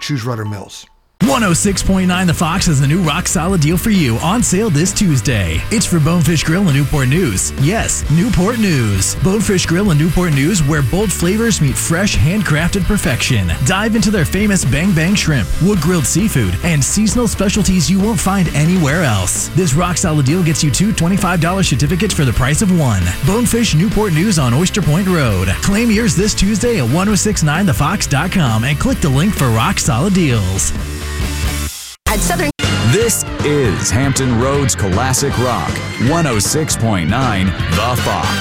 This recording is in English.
choose Rudder Mills. 106.9 The Fox has a new rock solid deal for you on sale this Tuesday. It's for Bonefish Grill and Newport News. Yes, Newport News. Bonefish Grill and Newport News, where bold flavors meet fresh, handcrafted perfection. Dive into their famous Bang Bang Shrimp, wood-grilled seafood, and seasonal specialties you won't find anywhere else. This rock solid deal gets you 2 $25 certificates for the price of one. Bonefish Newport News on Oyster Point Road. Claim yours this Tuesday at 1069thefox.com and click the link for rock solid deals. At Southern. This is Hampton Roads Classic Rock, 106.9 The Fox.